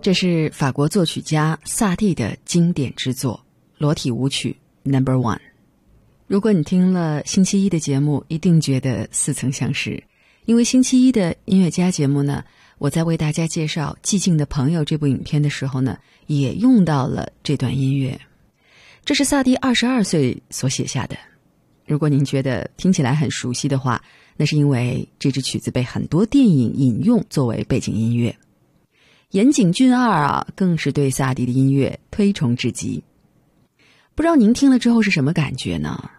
这是法国作曲家萨蒂的经典之作《裸体舞曲 No.1》。如果你听了星期一的节目，一定觉得似曾相识，因为星期一的音乐家节目呢，我在为大家介绍《寂静的朋友》这部影片的时候呢，也用到了这段音乐。这是萨蒂22岁所写下的。如果您觉得听起来很熟悉的话，那是因为这支曲子被很多电影引用作为背景音乐。岩井俊二更是对萨蒂的音乐推崇至极。不知道您听了之后是什么感觉呢？